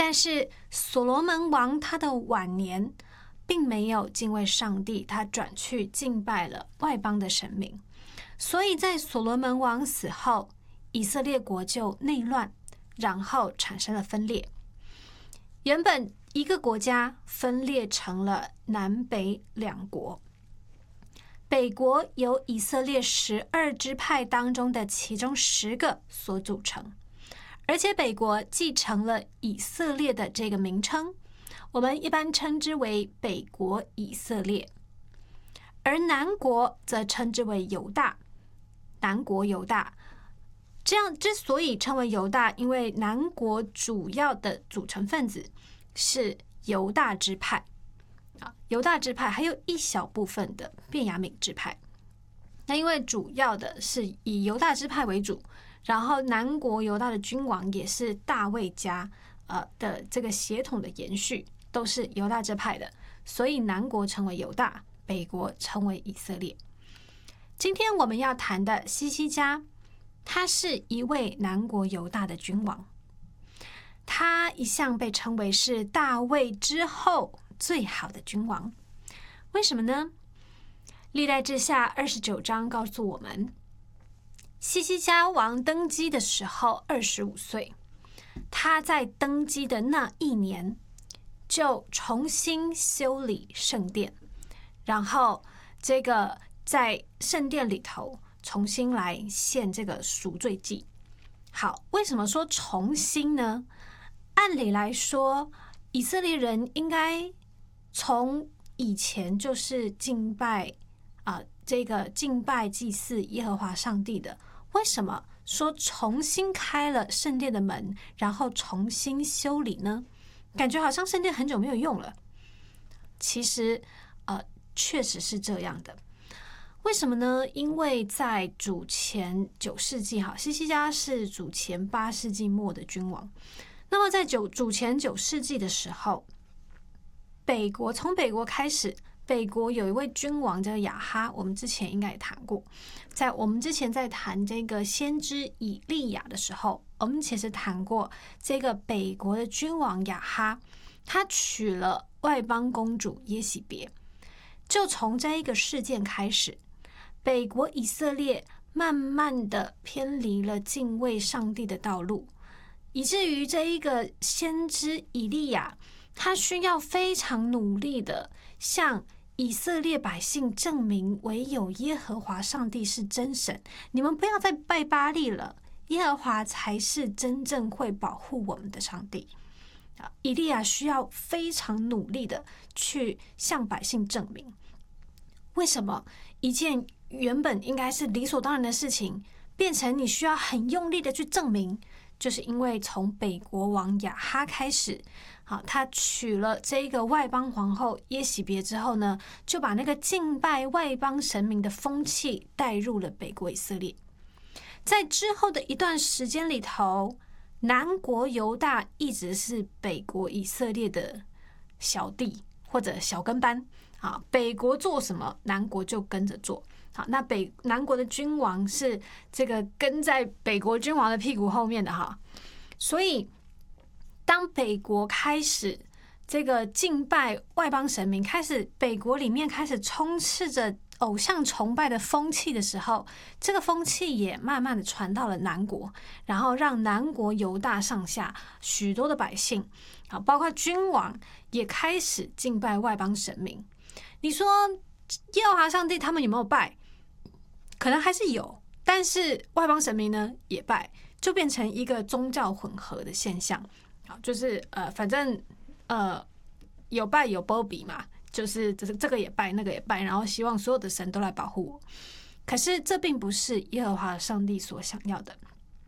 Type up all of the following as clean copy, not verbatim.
但是所罗门王他的晚年并没有敬畏上帝，他转去敬拜了外邦的神明，所以在所罗门王死后，以色列国就内乱，然后产生了分裂。原本一个国家分裂成了南北两国，北国由以色列12支派当中的其中10个所组成，而且北国继承了以色列的这个名称，我们一般称之为北国以色列，而南国则称之为犹大，南国犹大。这样之所以称为犹大，因为南国主要的组成分子是犹大支派，犹大支派还有一小部分的便雅悯支派。那因为主要的是以犹大支派为主，然后南国犹大的君王也是大卫家的这个血统的延续，都是犹大支派的，所以南国称为犹大，北国称为以色列。今天我们要谈的希西家，他是一位南国犹大的君王，他一向被称为是大卫之后最好的君王。为什么呢？历代志下29章告诉我们，希西家王登基的时候25岁，他在登基的那一年就重新修理圣殿，然后这个在圣殿里头重新来献这个赎罪祭。好，为什么说重新呢？按理来说，以色列人应该从以前就是敬拜这个敬拜祭祀耶和华上帝的，为什么说重新开了圣殿的门，然后重新修理呢？感觉好像圣殿很久没有用了。其实确实是这样的。为什么呢？因为在主前9世纪，希西家是主前8世纪末的君王。那么在主前9世纪的时候，从北国开始，北国有一位君王叫亚哈，我们之前应该也谈过。我们之前在谈这个先知以利亚的时候，我们其实谈过这个北国的君王亚哈，他娶了外邦公主耶洗别。就从这一个事件开始，北国以色列慢慢的偏离了敬畏上帝的道路，以至于这一个先知以利亚，他需要非常努力的向以色列百姓证明，唯有耶和华上帝是真神，你们不要再拜巴力了，耶和华才是真正会保护我们的上帝。以利亚需要非常努力的去向百姓证明。为什么一件原本应该是理所当然的事情，变成你需要很用力的去证明？就是因为从北国王亚哈开始，他娶了这个外邦皇后耶洗别之后呢，就把那个敬拜外邦神明的风气带入了北国以色列。在之后的一段时间里头，南国犹大一直是北国以色列的小弟或者小跟班，北国做什么，南国就跟着做。那南国的君王是这个跟在北国君王的屁股后面的哈，所以当北国开始这个敬拜外邦神明，北国里面开始充斥着偶像崇拜的风气的时候，这个风气也慢慢的传到了南国，然后让南国犹大上下许多的百姓，包括君王也开始敬拜外邦神明。你说耶和华上帝他们有没有拜？可能还是有，但是外邦神明呢也拜，就变成一个宗教混合的现象。就是反正有拜有波比嘛，就是这个也拜那个也拜，然后希望所有的神都来保护我。可是这并不是耶和华上帝所想要的。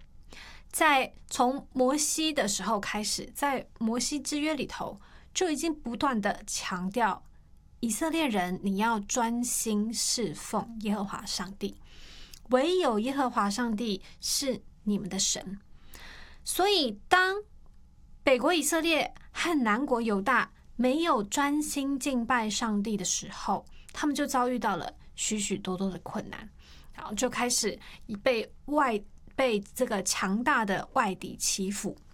从摩西的时候开始，在摩西之约里头就已经不断的强调，以色列人你要专心侍奉耶和华上帝，唯有耶和华上帝是你们的神。所以当北国以色列和南国犹大没有专心敬拜上帝的时候，他们就遭遇到了许许多多的困难，然后就开始被这个强大的外敌欺负。